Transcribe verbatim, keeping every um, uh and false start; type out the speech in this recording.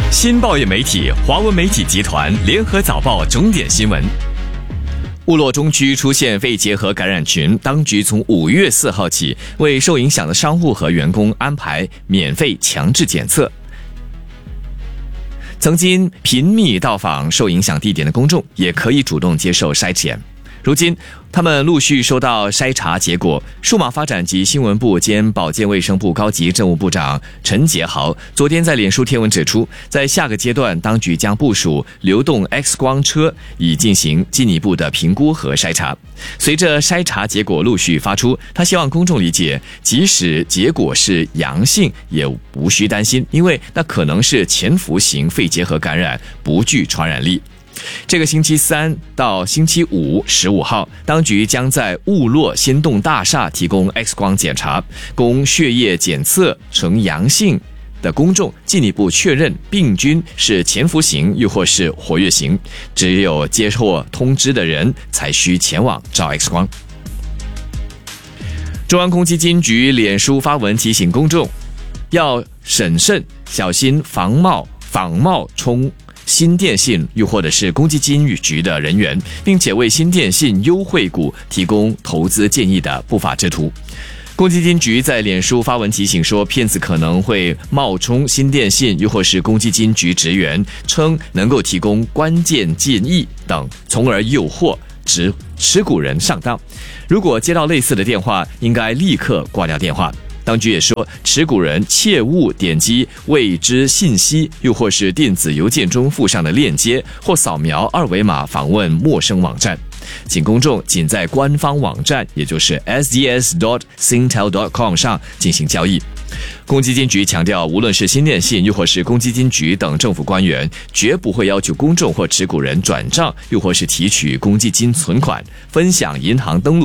新报业媒体华文媒体集团联合早报重点新闻。乌洛中区出现肺结核感染群，当局从五月四号起为受影响的商户和员工安排免费强制检测。曾经频密到访受影响地点的公众也可以主动接受筛检。如今他们陆续收到筛查结果，数码发展及新闻部兼保健卫生部高级政务部长陈杰豪昨天在脸书贴文指出，在下个阶段当局将部署流动 X 光车，以进行进一步的评估和筛查。随着筛查结果陆续发出，他希望公众理解，即使结果是阳性也无需担心，因为那可能是潜伏型肺结核感染，不具传染力。这个星期三到星期五十五号，当局将在雾洛新洞大厦提供 X 光检查，供血液检测呈阳性的公众进一步确认病菌是潜伏型又或是活跃型，只有接获通知的人才需前往照 X 光。中央公积金局脸书发文提醒公众，要审慎小心防冒仿冒充新电信又或者是公积金局的人员，并且为新电信优惠股提供投资建议的不法之徒。公积金局在脸书发文提醒说，骗子可能会冒充新电信又或是公积金局职员，称能够提供关键建议等，从而诱惑持持股人上当。如果接到类似的电话，应该立刻挂掉电话。当局也说，持股人切勿点击未知信息，又或是电子邮件中附上的链接，或扫描二维码访问陌生网站。请公众仅在官方网站，也就是 s d s dot singtel dot com 上进行交易。公积金局强调，无论是新电信又或是公积金局等政府官员，绝不会要求公众或持股人转账，又或是提取公积金存款、分享银行登录